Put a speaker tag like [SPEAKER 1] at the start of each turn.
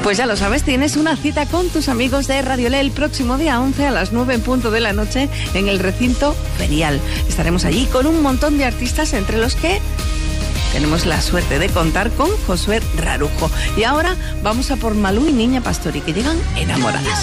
[SPEAKER 1] Pues ya lo sabes, tienes una cita con tus amigos de Radio Le el próximo día 11 a las 9 en punto de la noche en el recinto ferial. Estaremos allí con un montón de artistas, entre los que tenemos la suerte de contar con Josué Rarujo. Y ahora vamos a por Malú y Niña Pastori, que llegan enamoradas.